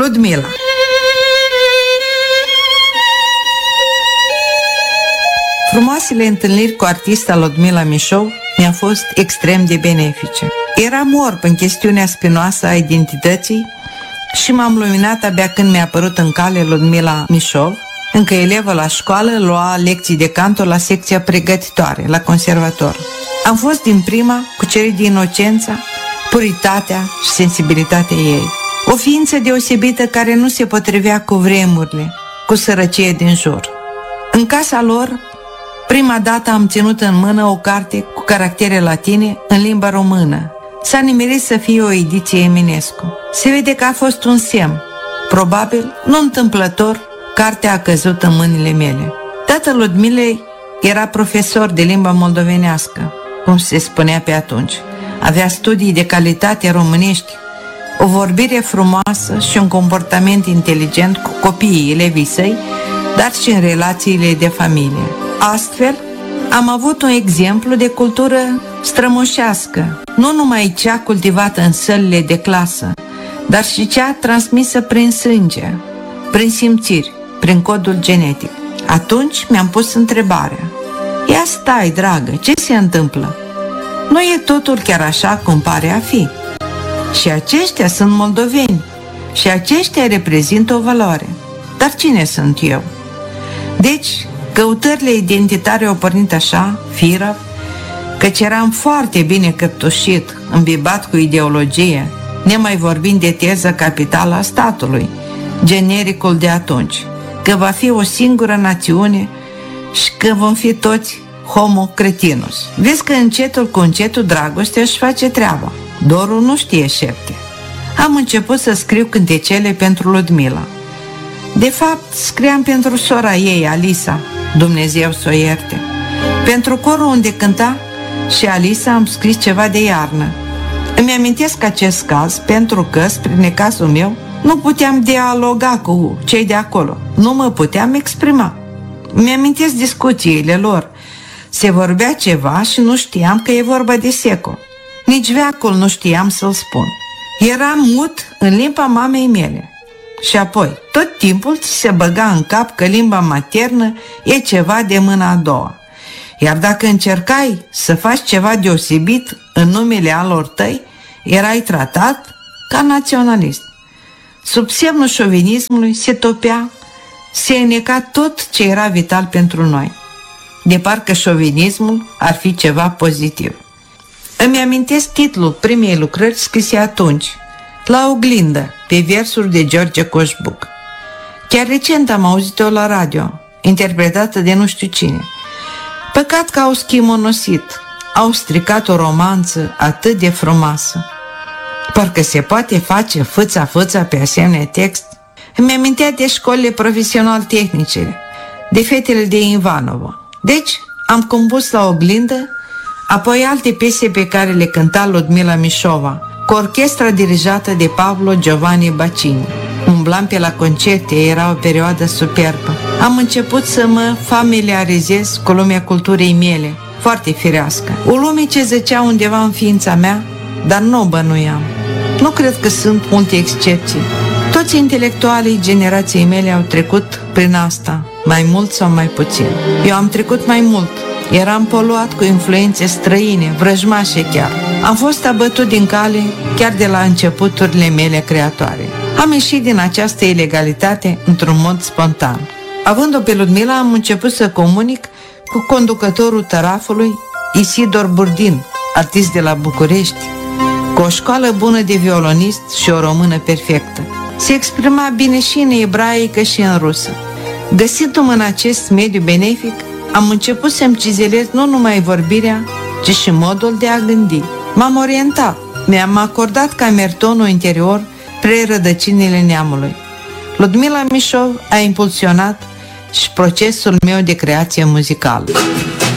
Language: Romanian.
Ludmila. Frumoasele întâlniri cu artista Ludmila Mișov mi-au fost extrem de benefice. Eram orb în chestiunea spinoasă a identității și m-am luminat abia când mi-a apărut în cale Ludmila Mișov. Încă elevă la școală, lua lecții de canto la secția pregătitoare, la conservator. Am fost din prima cucerit de inocența, puritatea și sensibilitatea ei. O ființă deosebită care nu se potrivea cu vremurile, cu sărăcie din jur. În casa lor, prima dată am ținut în mână o carte cu caractere latine în limba română. S-a nimerit să fie o ediție Eminescu. Se vede că a fost un semn. Probabil, nu întâmplător, cartea a căzut în mâinile mele. Tatăl Ludmilei era profesor de limba moldovenească, cum se spunea pe atunci. Avea studii de calitate românești, o vorbire frumoasă și un comportament inteligent cu copiii elevii săi, dar și în relațiile de familie. Astfel, am avut un exemplu de cultură strămoșească, nu numai cea cultivată în sălile de clasă, dar și cea transmisă prin sânge, prin simțiri, prin codul genetic. Atunci mi-am pus întrebarea: ia stai, dragă, ce se întâmplă? Nu e totul chiar așa cum pare a fi. Și aceștia sunt moldoveni, și aceștia reprezintă o valoare. Dar cine sunt eu? Deci, căutările identitare au pornit așa, firă, căci eram foarte bine căptușit, îmbibat cu ideologie, nemai vorbind de teza capitală a statului, genericul de atunci, că va fi o singură națiune și că vom fi toți homo cretinus. Vezi că încetul cu încetul dragostea își face treaba. Dorul nu știe șepte. Am început să scriu cântecele pentru Ludmila. De fapt, scriam pentru sora ei, Alisa, Dumnezeu să o ierte. Pentru corul unde cânta și Alisa am scris ceva de iarnă. Îmi amintesc acest caz pentru că, spre necazul meu, nu puteam dialoga cu cei de acolo. Nu mă puteam exprima. Îmi amintesc discuțiile lor. Se vorbea ceva și nu știam că e vorba de seco. Nici veacul nu știam să-l spun. Eram mut în limba mamei mele. Și apoi, tot timpul ți se băga în cap că limba maternă e ceva de mâna a doua. Iar dacă încercai să faci ceva deosebit în numele alor tăi, erai tratat ca naționalist. Sub semnul șovinismului se topea, se înneca tot ce era vital pentru noi. De parcă șovinismul ar fi ceva pozitiv. Îmi amintesc titlul primei lucrări scrise atunci, La oglindă, pe versuri de George Coșbuc. Chiar recent am auzit-o la radio, interpretată de nu știu cine. Păcat că au schimonosit, au stricat o romanță atât de frumoasă. Parcă se poate face fâța pe asemenea text. Îmi amintea de școlile profesional-tehnice, de fetele de Ivanova. Deci am compus La oglindă, apoi alte piese pe care le cânta Ludmila Mișova, cu orchestra dirijată de Pablo Giovanni Bacini. Umblam pe la concerte, era o perioadă superbă. Am început să mă familiarizez cu lumea culturii mele, foarte firească. O lume ce zăcea undeva în ființa mea, dar nu o bănuiam. Nu cred că sunt multe excepții. Toți intelectualii generației mele au trecut prin asta, mai mult sau mai puțin. Eu am trecut mai mult. Eram poluat cu influențe străine, vrăjmașe chiar. Am fost abătut din cale chiar de la începuturile mele creatoare. Am ieșit din această ilegalitate într-un mod spontan. Având-o pe Ludmila, am început să comunic cu conducătorul Tărafului, Isidor Burdin, artist de la București, cu o școală bună de violonist și o română perfectă. Se exprima bine și în ebraică și în rusă. Găsindu-mă în acest mediu benefic, am început să-mi cizelez nu numai vorbirea, ci și modul de a gândi. M-am orientat, mi-am acordat camertonul interior spre rădăcinile neamului. Ludmila Mișov a impulsionat și procesul meu de creație muzicală.